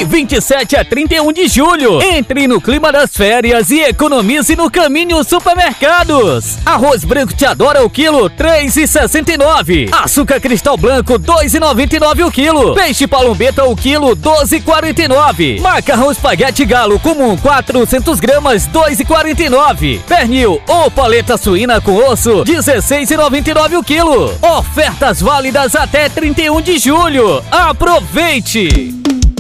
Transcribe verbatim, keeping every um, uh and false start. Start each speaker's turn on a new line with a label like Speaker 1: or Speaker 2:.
Speaker 1: de vinte e sete a trinta e um de julho. Entre no clima das férias e economize no Caminho Supermercados. Arroz branco Te Adora o quilo, três reais e sessenta e nove centavos. Açúcar Cristal Branco, dois reais e noventa e nove centavos o quilo. Peixe Palumbeta o quilo, doze reais e quarenta e nove centavos. Macarrão Espaguete Galo comum, quatrocentas gramas, dois reais e quarenta e nove centavos. Pernil ou paleta suína com osso, dezesseis reais e noventa e nove centavos o quilo. Ofertas válidas até trinta e um de julho. Aproveite!